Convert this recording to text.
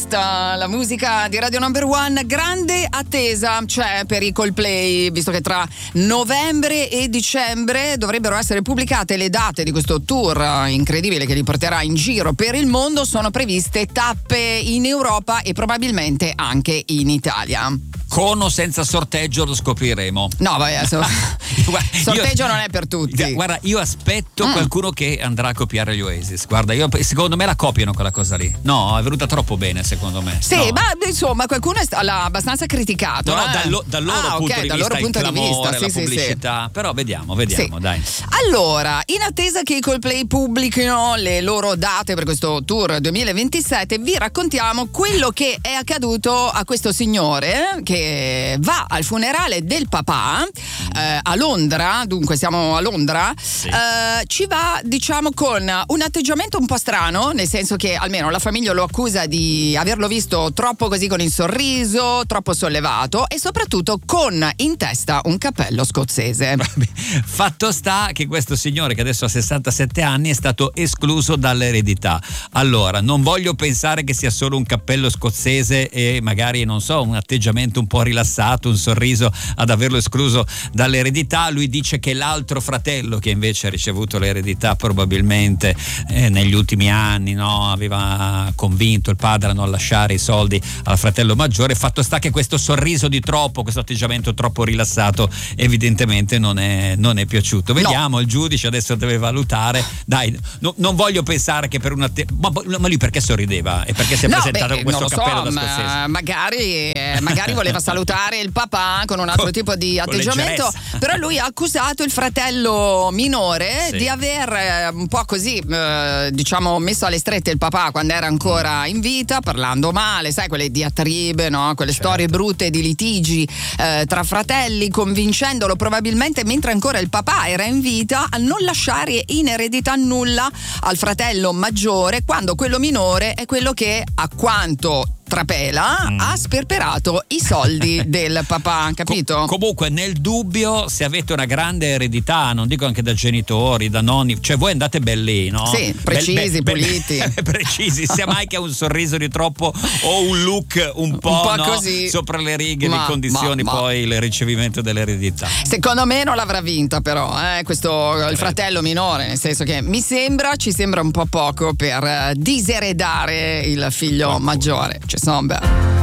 la musica di Radio Number One. Grande attesa c'è per i Coldplay, visto che tra novembre e dicembre dovrebbero essere pubblicate le date di questo tour incredibile che li porterà in giro per il mondo. Sono previste tappe in Europa e probabilmente anche in Italia. Con o senza sorteggio lo scopriremo. No, vai, adesso. Sorteggio non è per tutti. Guarda, io aspetto qualcuno che andrà a copiare gli Oasis. Guarda, secondo me la copiano quella cosa lì. No, è venuta troppo bene, secondo me. Sì, no. Ma insomma, qualcuno l'ha abbastanza criticato. No, dal loro punto di vista, la pubblicità. Sì. Però vediamo, sì. Dai. Allora, in attesa che i Coldplay pubblichino le loro date per questo tour 2027, vi raccontiamo quello che è accaduto a questo signore che va al funerale del papà a Londra. Dunque siamo a Londra. Sì. Ci va, diciamo, con un atteggiamento un po' strano, nel senso che almeno la famiglia lo accusa di averlo visto troppo così con il sorriso, troppo sollevato e soprattutto con in testa un cappello scozzese. Fatto sta che questo signore, che adesso ha 67 anni, è stato escluso dall'eredità. Allora, non voglio pensare che sia solo un cappello scozzese e magari, non so, un atteggiamento un po' rilassato, un sorriso ad averlo escluso dall'eredità. Lui dice che l'altro fratello, che invece ha ricevuto l'eredità probabilmente negli ultimi anni, no, aveva convinto il padre a non lasciare i soldi al fratello maggiore. Fatto sta che questo sorriso di troppo, questo atteggiamento troppo rilassato evidentemente non è piaciuto. Vediamo, il giudice adesso deve valutare. Dai, non voglio pensare che per una ma lui perché sorrideva e perché si è presentato con questo cappello da scozzese? Magari voleva salutare il papà con un altro tipo di atteggiamento, però lui ha accusato il fratello minore di aver un po' così diciamo messo alle strette il papà quando era ancora in vita, parlando male, sai, quelle diatribe, no? Quelle storie brutte di litigi tra fratelli, convincendolo probabilmente mentre ancora il papà era in vita a non lasciare in eredità nulla al fratello maggiore, quando quello minore è quello che, a quanto trapela, ha sperperato i soldi del papà, capito? Comunque, nel dubbio, se avete una grande eredità, non dico anche da genitori, da nonni, cioè voi andate belli, no? Sì, precisi, puliti. Precisi, sia mai che ha un sorriso di troppo o un look un po' no, così sopra le righe, le condizioni poi il ricevimento dell'eredità. Secondo me non l'avrà vinta però, questo il fratello minore, nel senso che ci sembra un po' poco per diseredare il figlio maggiore. Somber.